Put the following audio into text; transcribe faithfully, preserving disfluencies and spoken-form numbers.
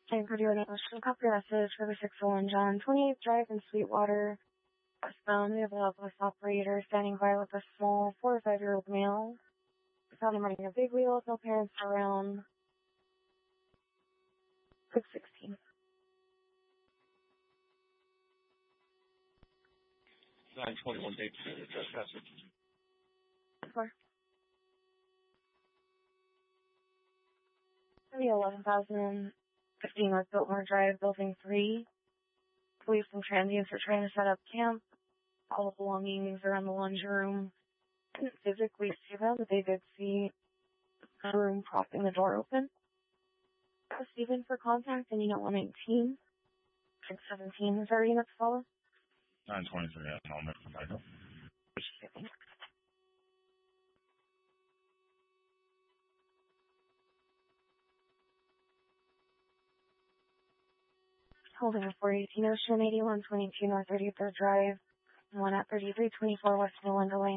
Thank you for doing it. Ocean copy message for the six oh one John twenty-eighth Drive in Sweetwater. Westbound, we have a bus operator standing by with a small four or five year old male. We found him running a big wheel with no parents around. six sixteen. nine twenty-one Date Center, trespassing. Four. The eleven thousand fifteen North Biltmore Drive, Building three. Police and transients are trying to set up camp. All the belongings are in the lunch room. Didn't physically see them, but they did see the room propping the door open. Stephen for contact and unit one nineteen. six seventeen is our unit to follow. nine twenty-three at helmet for backup. Holding a four eighteen Ocean, eighty-one twenty-two North thirty-third Drive, one at thirty-three twenty-four West New Lane.